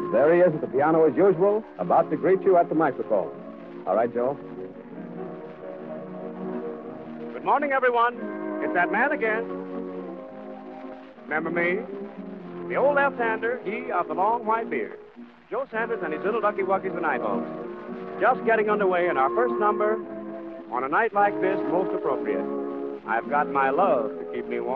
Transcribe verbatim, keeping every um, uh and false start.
There he is at the piano as usual, about to greet you at the microphone. All right, Joe? Good morning, everyone. It's that man again. Remember me? The old left-hander, he of the long white beard. Joe Sanders and his little ducky wuckies and eyeballs. Just getting underway in our first number on a night like this, most appropriate. I've got my love to keep me warm.